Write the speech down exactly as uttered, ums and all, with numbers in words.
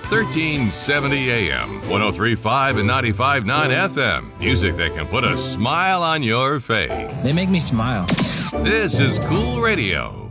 thirteen seventy A M, ten thirty-five and ninety-five point nine F M. Music that can put a smile on your face. They make me smile. This is Cool Radio.